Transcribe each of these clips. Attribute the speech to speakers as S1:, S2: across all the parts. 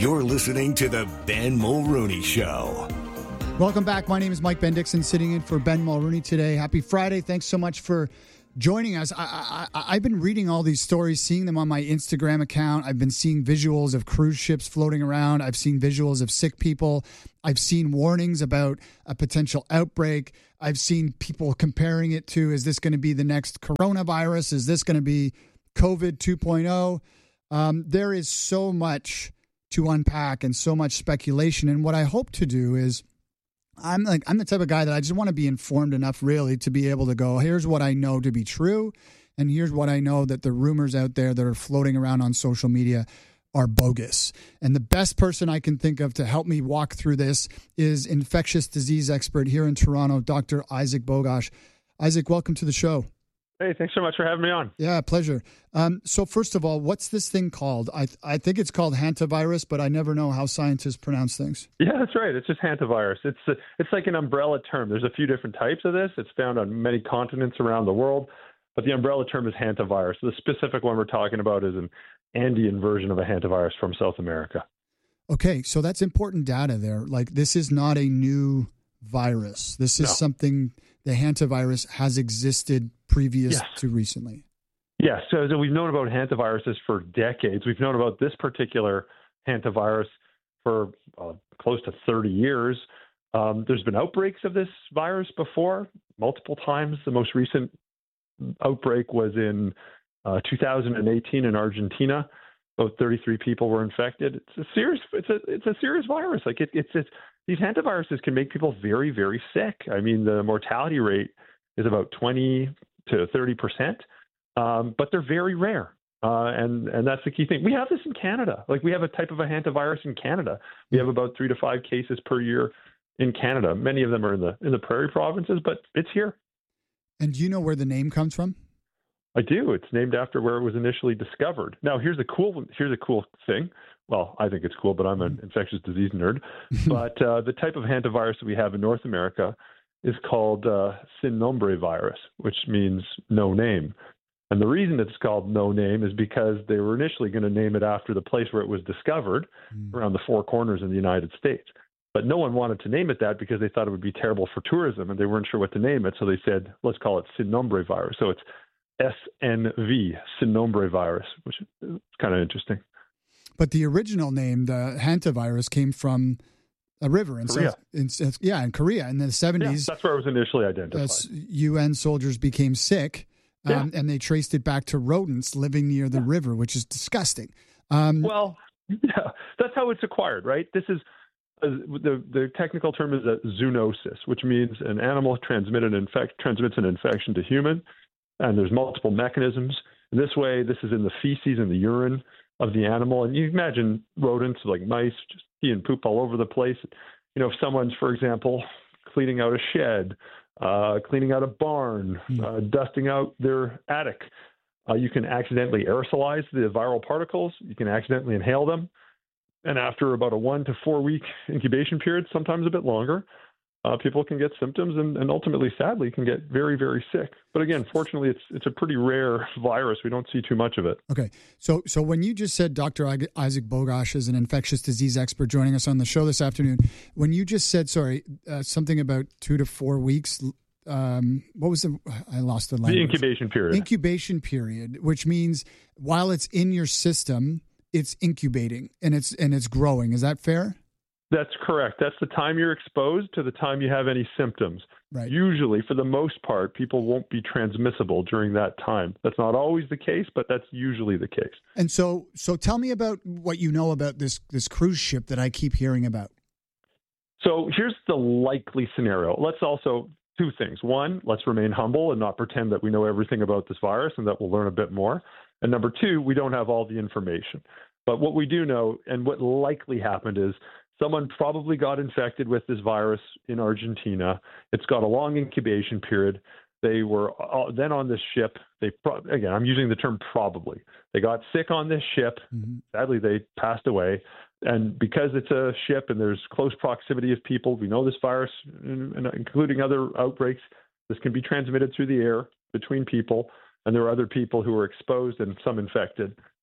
S1: You're listening to the Ben Mulrooney Show.
S2: Welcome back. My name is Mike Bendixson, sitting in for Ben Mulrooney today. Happy Friday. Thanks so much for joining us. I've been reading all these stories, seeing them on my Instagram account. I've been seeing visuals of cruise ships floating around. I've seen visuals of sick people. I've seen warnings about a potential outbreak. I've seen people comparing it to, is this going to be the next coronavirus? Is this going to be COVID 2.0? There is so much to unpack and so much speculation. And what I hope to do is, I'm the type of guy that I just want to be informed enough really to be able to go, here's what I know to be true. And here's what I know that the rumors out there that are floating around on social media are bogus. And the best person I can think of to help me walk through this is infectious disease expert here in Toronto, Dr. Isaac Bogoch. Isaac, welcome to the show.
S3: Hey, thanks so much for having me on.
S2: Yeah, pleasure. So first of all, what's this thing called? I think it's called hantavirus, but I never know how scientists pronounce things.
S3: Yeah, that's right. It's just hantavirus. It's like an umbrella term. There's a few different types of this. It's found on many continents around the world, but the umbrella term is hantavirus. The specific one we're talking about is an Andean version of a hantavirus from South America.
S2: Okay, so that's important data there. Like, this is not a new virus. This is something, the hantavirus has existed previous to recently.
S3: Yes, so we've known about hantaviruses for decades. We've known about this particular hantavirus for close to 30 years. There's been outbreaks of this virus before, multiple times. The most recent outbreak was in 2018 in Argentina. About 33 people were infected. It's a serious virus. Like these hantaviruses can make people very, very sick. I mean, the mortality rate is about 20 to 30%, but they're very rare. And that's the key thing. We have this in Canada. Like, we have a type of a hantavirus in Canada. We have about 3 to 5 cases per year in Canada. Many of them are in the prairie provinces, but it's here.
S2: And do you know where the name comes from?
S3: I do. It's named after where it was initially discovered. Now, here's a cool thing. Well, I think it's cool, but I'm an infectious disease nerd. But the type of hantavirus that we have in North America is called sin nombre virus, which means no name. And the reason it's called no name is because they were initially going to name it after the place where it was discovered, around the Four Corners in the United States. But no one wanted to name it that because they thought it would be terrible for tourism, and they weren't sure what to name it. So they said, let's call it sin nombre virus. So it's SNV, sin nombre virus, which is kind of interesting.
S2: But the original name, the hantavirus, came from a river in
S3: Korea.
S2: in Korea in the 70s.
S3: Yeah, that's where it was initially identified.
S2: UN soldiers became sick, and they traced it back to rodents living near the river, which is disgusting.
S3: That's how it's acquired, right? This is the technical term is a zoonosis, which means an animal transmits an infection to human, and there's multiple mechanisms. In this way, this is in the feces and the urine of the animal. And you imagine rodents like mice just pee and poop all over the place. You know, if someone's, for example, cleaning out a shed, cleaning out a barn, dusting out their attic, you can accidentally aerosolize the viral particles. You can accidentally inhale them. And after about a 1 to 4 week incubation period, sometimes a bit longer, people can get symptoms and ultimately, sadly, can get very, very sick. But again, fortunately, it's a pretty rare virus. We don't see too much of it.
S2: Okay. So when you just said Dr. Isaac Bogoch is an infectious disease expert joining us on the show this afternoon, when you just said, something about 2 to 4 weeks, what was I lost the language.
S3: The incubation period.
S2: Incubation period, which means while it's in your system, it's incubating and it's growing. Is that fair?
S3: That's correct. That's the time you're exposed to the time you have any symptoms.
S2: Right.
S3: Usually, for the most part, people won't be transmissible during that time. That's not always the case, but that's usually the case.
S2: And so tell me about what you know about this cruise ship that I keep hearing about.
S3: So here's the likely scenario. Let's also, 2 things. One, let's remain humble and not pretend that we know everything about this virus and that we'll learn a bit more. And number 2, we don't have all the information. But what we do know and what likely happened is someone probably got infected with this virus in Argentina. It's got a long incubation period. They were then on this ship. Again, I'm using the term probably. They got sick on this ship. Mm-hmm. Sadly, they passed away. And because it's a ship and there's close proximity of people, we know this virus, including other outbreaks, this can be transmitted through the air between people. And there are other people who are exposed and some infected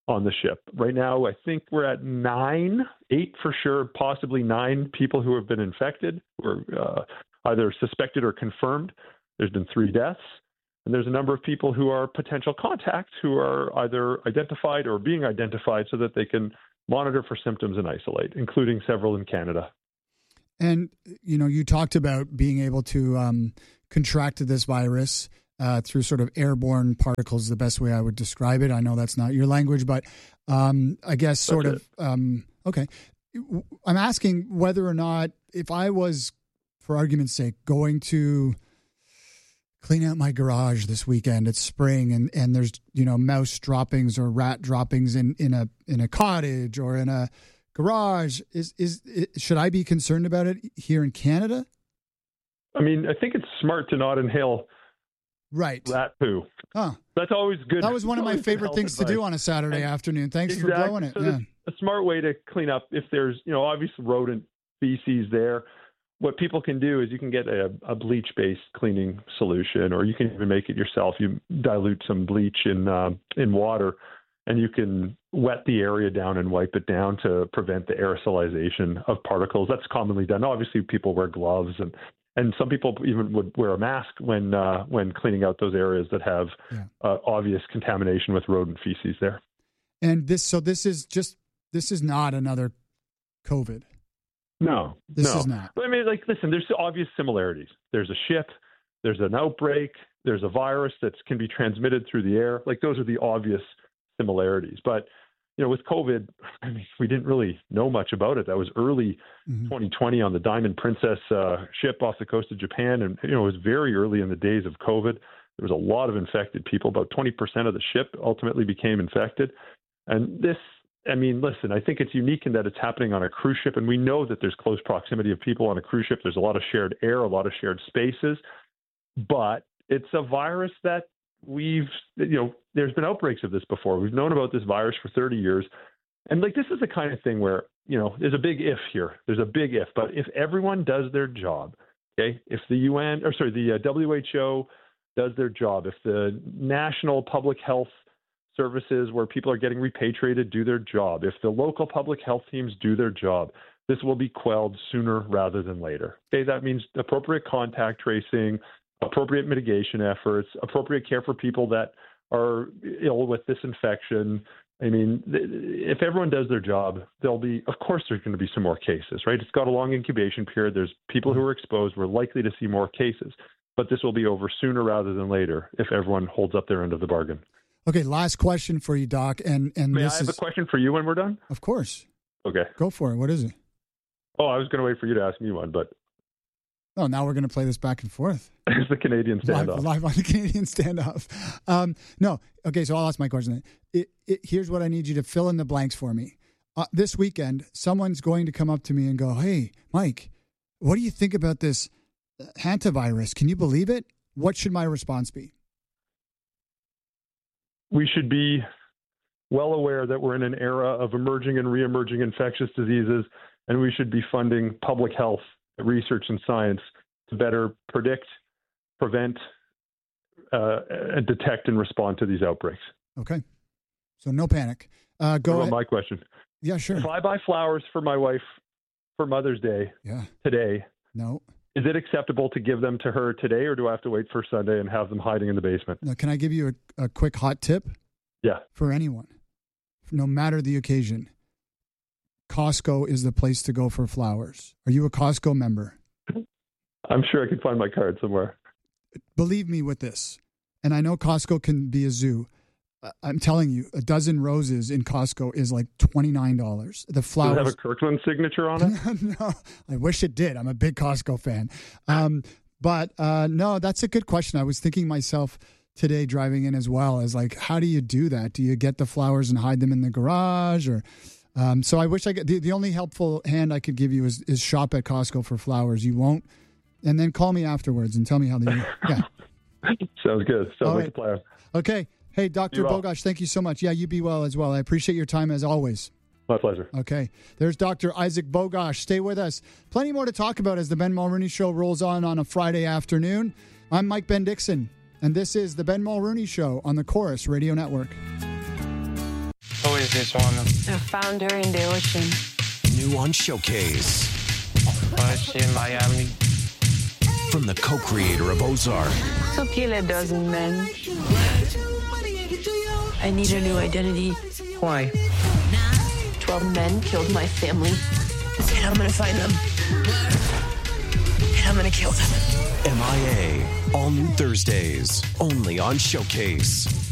S3: on the ship. Right now, I think we're at 8 for sure, possibly 9 people who have been infected, or either suspected or confirmed. There's been 3 deaths. And there's a number of people who are potential contacts who are either identified or being identified so that they can monitor for symptoms and isolate, including several in Canada.
S2: And, you talked about being able to contract this virus through sort of airborne particles, the best way I would describe it. I know that's not your language, but I guess sort of, okay. I'm asking whether or not, if I was, for argument's sake, going to clean out my garage this weekend, it's spring, and there's, mouse droppings or rat droppings in a cottage or in a garage, should I be concerned about it here in Canada?
S3: I mean, I think it's smart to not inhale rat poo.
S2: Huh.
S3: That's always good.
S2: That was one of my favorite things to do on a Saturday afternoon. Thanks for blowing it.
S3: So a smart way to clean up, if there's, obvious rodent feces there, what people can do is you can get a bleach-based cleaning solution, or you can even make it yourself. You dilute some bleach in water, and you can wet the area down and wipe it down to prevent the aerosolization of particles. That's commonly done. Obviously, people wear gloves, and some people even would wear a mask when cleaning out those areas that have obvious contamination with rodent feces there.
S2: And this is not another COVID.
S3: No,
S2: this is not.
S3: But I mean, listen, there's obvious similarities. There's a ship, there's an outbreak, there's a virus that can be transmitted through the air. Those are the obvious similarities. But, with COVID, I mean, we didn't really know much about it. That was early 2020 on the Diamond Princess ship off the coast of Japan. And, it was very early in the days of COVID. There was a lot of infected people. About 20% of the ship ultimately became infected. And this, I mean, listen, I think it's unique in that it's happening on a cruise ship, and we know that there's close proximity of people on a cruise ship. There's a lot of shared air, a lot of shared spaces, but it's a virus that there's been outbreaks of this before. We've known about this virus for 30 years. And this is the kind of thing where, there's a big if here. There's a big if, but if everyone does their job, okay, if the WHO does their job, if the national public health services where people are getting repatriated do their job, if the local public health teams do their job, this will be quelled sooner rather than later. Okay, that means appropriate contact tracing, appropriate mitigation efforts, appropriate care for people that are ill with this infection. I mean, if everyone does their job, of course, there's going to be some more cases, right? It's got a long incubation period. There's people who are exposed. We're likely to see more cases, but this will be over sooner rather than later if everyone holds up their end of the bargain.
S2: Okay, last question for you, Doc. And
S3: May I have a question for you when we're done?
S2: Of course.
S3: Okay.
S2: Go for it. What is it?
S3: Oh, I was going to wait for you to ask me one, but...
S2: Oh, now we're going to play this back and forth.
S3: It's the Canadian standoff.
S2: Live on the Canadian standoff. No. Okay, so I'll ask my question. Here's what I need you to fill in the blanks for me. This weekend, someone's going to come up to me and go, "Hey, Mike, what do you think about this hantavirus? Can you believe it?" What should my response be?
S3: We should be well aware that we're in an era of emerging and re-emerging infectious diseases, and we should be funding public health research and science to better predict, prevent, and detect and respond to these outbreaks.
S2: Okay. So no panic. Go ahead.
S3: My question.
S2: Yeah, sure.
S3: If I buy flowers for my wife for Mother's Day today,
S2: no.
S3: Is it acceptable to give them to her today, or do I have to wait for Sunday and have them hiding in the basement?
S2: Now, can I give you a quick hot tip?
S3: Yeah.
S2: For anyone, no matter the occasion, Costco is the place to go for flowers. Are you a Costco member?
S3: I'm sure I can find my card somewhere.
S2: Believe me with this, and I know Costco can be a zoo. I'm telling you, a dozen roses in Costco is like $29. The flowers.
S3: Does it have a Kirkland signature on it?
S2: No, I wish it did. I'm a big Costco fan. But no, that's a good question. I was thinking myself today driving in as well as how do you do that? Do you get the flowers and hide them in the garage? Or so I wish I could. The only helpful hand I could give you is shop at Costco for flowers. You won't. And then call me afterwards and tell me how they yeah.
S3: Sounds good. Sounds like a plan.
S2: Okay. Hey, Dr. Bogosh, thank you so much. Yeah, you be well as well. I appreciate your time as always.
S3: My pleasure.
S2: Okay. There's Dr. Isaac Bogosh. Stay with us. Plenty more to talk about as the Ben Mulrooney Show rolls on a Friday afternoon. I'm Mike Ben Dixon, and this is the Ben Mulrooney Show on the Chorus Radio Network.
S4: Oh, is this woman?
S5: I found her in the ocean.
S1: New on Showcase.
S4: Was she in Miami?
S1: From the co-creator of Ozark.
S5: So kill a dozen men. I need a new identity.
S4: Why?
S5: 12 men killed my family. And I'm gonna find them. And I'm gonna kill them.
S1: MIA. All new Thursdays. Only on Showcase.